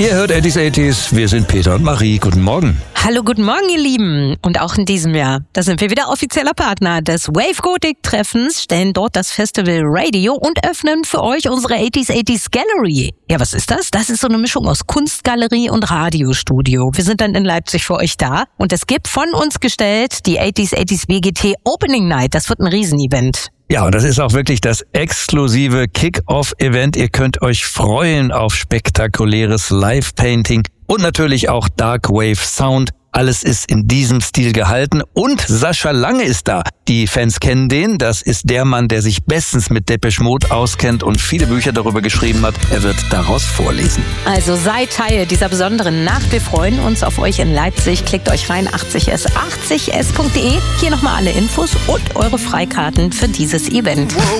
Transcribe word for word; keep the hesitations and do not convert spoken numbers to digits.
Ihr hört achtzig achtzig, wir sind Peter und Marie. Guten Morgen. Hallo, guten Morgen, ihr Lieben. Und auch in diesem Jahr, da sind wir wieder offizieller Partner des Wave Gothic Treffens, stellen dort das Festival Radio und öffnen für euch unsere achtzig achtzig Gallery. Ja, was ist das? Das ist so eine Mischung aus Kunstgalerie und Radiostudio. Wir sind dann in Leipzig für euch da und es gibt von uns gestellt die achtzig achtzig W G T Opening Night. Das wird ein Riesenevent. Ja, und das ist auch wirklich das exklusive Kick-Off-Event. Ihr könnt euch freuen auf spektakuläres Live-Painting und natürlich auch Dark Wave Sound. Alles ist in diesem Stil gehalten und Sascha Lange ist da. Die Fans kennen den, das ist der Mann, der sich bestens mit Depeche Mode auskennt und viele Bücher darüber geschrieben hat. Er wird daraus vorlesen. Also seid Teil dieser besonderen Nacht. Wir freuen uns auf euch in Leipzig. Klickt euch rein, achtzig s achtzig s punkt de. Hier nochmal alle Infos und eure Freikarten für dieses Event.